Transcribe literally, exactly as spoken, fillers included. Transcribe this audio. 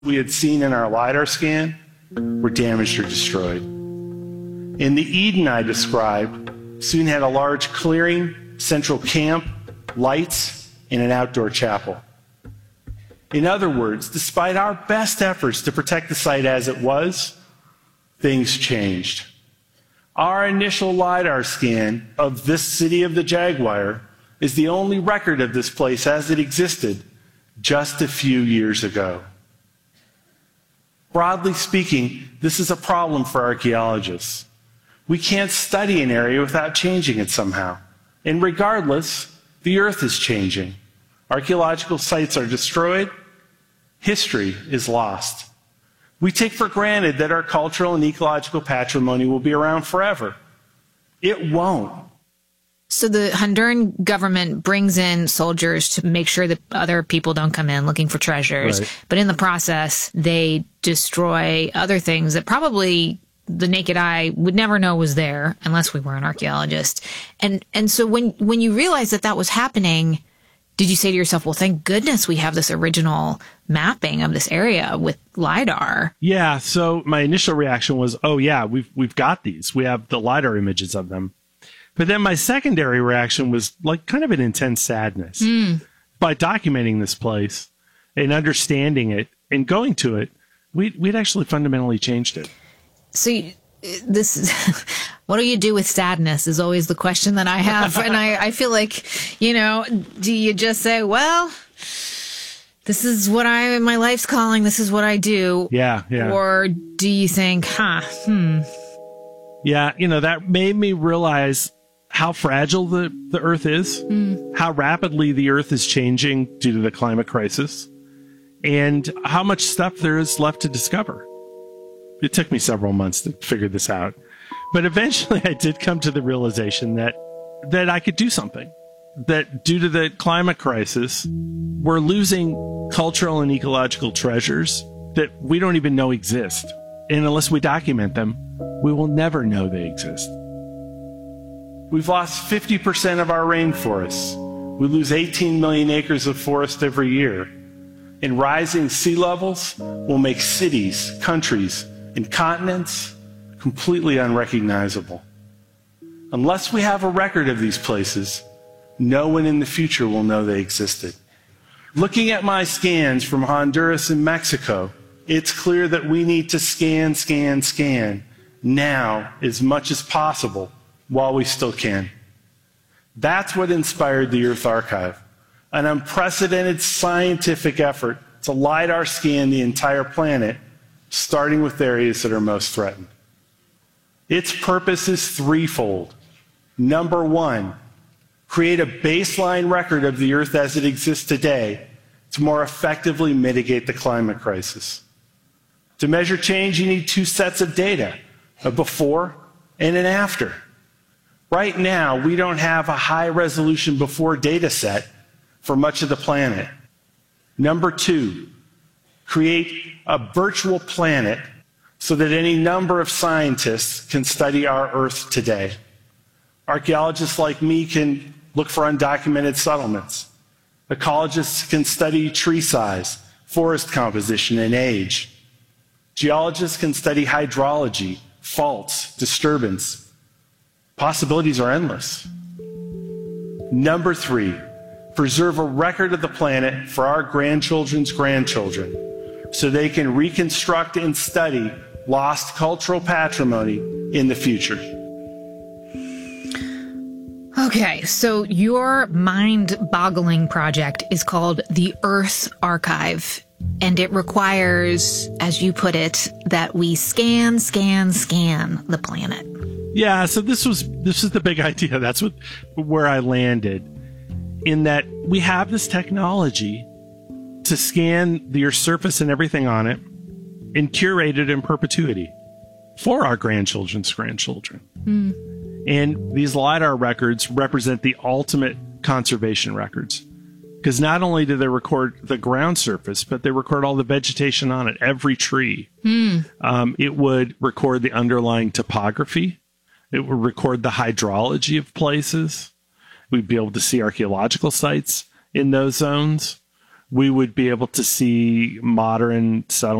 we had seen in our LiDAR scan were damaged or destroyed. In the Eden I described, soon had a large clearing, central camp, lights, and an outdoor chapel. In other words, despite our best efforts to protect the site as it was, things changed. Our initial LiDAR scan of this city of the Jaguar is the only record of this place as it existed just a few years ago. Broadly speaking, this is a problem for archaeologists. We can't study an area without changing it somehow. And regardless, the Earth is changing. Archaeological sites are destroyed. History is lost. We take for granted that our cultural and ecological patrimony will be around forever. It won't. So the Honduran government brings in soldiers to make sure that other people don't come in looking for treasures. Right. But in the process, they destroy other things that probably the naked eye would never know was there unless we were an archaeologist. And and so when, when you realized that that was happening, did you say to yourself, well, thank goodness we have this original mapping of this area with LiDAR? Yeah. So my initial reaction was, oh, yeah, we've we've got these. We have the LiDAR images of them. But then my secondary reaction was like kind of an intense sadness. Mm. By documenting this place and understanding it and going to it, we, we'd actually fundamentally changed it. So you, this is, what do you do with sadness is always the question that I have. And I, I feel like, you know, do you just say, well, this is what I, my life's calling, this is what I do. Yeah, yeah. Or do you think, huh, hmm. Yeah, you know, that made me realize how fragile the, the Earth is, mm. how rapidly the Earth is changing due to the climate crisis, and how much stuff there is left to discover. It took me several months to figure this out. But eventually I did come to the realization that that I could do something. That due to the climate crisis, we're losing cultural and ecological treasures that we don't even know exist. And unless we document them, we will never know they exist. We've lost fifty percent of our rainforests. We lose eighteen million acres of forest every year. And rising sea levels will make cities, countries, and continents completely unrecognizable. Unless we have a record of these places, no one in the future will know they existed. Looking at my scans from Honduras and Mexico, it's clear that we need to scan, scan, scan now as much as possible while we still can. That's what inspired the Earth Archive, an unprecedented scientific effort to LiDAR scan the entire planet, starting with areas that are most threatened. Its purpose is threefold. Number one, create a baseline record of the Earth as it exists today to more effectively mitigate the climate crisis. To measure change, you need two sets of data, a before and an after. Right now, we don't have a high-resolution before data set for much of the planet. Number two, create a virtual planet so that any number of scientists can study our Earth today. Archaeologists like me can look for undocumented settlements. Ecologists can study tree size, forest composition, and age. Geologists can study hydrology, faults, disturbance. Possibilities are endless. Number three, preserve a record of the planet for our grandchildren's grandchildren so they can reconstruct and study lost cultural patrimony in the future. Okay, so your mind-boggling project is called the Earth Archive, and it requires, as you put it, that we scan, scan, scan the planet. Yeah, so this was this is the big idea. That's what where I landed, in that we have this technology to scan the Earth's surface and everything on it and curate it in perpetuity for our grandchildren's grandchildren. Mm. And these LiDAR records represent the ultimate conservation records, because not only do they record the ground surface, but they record all the vegetation on it, every tree. Mm. Um, it would record the underlying topography. It would record the hydrology of places. We'd be able to see archaeological sites in those zones. we would be able to see modern settlements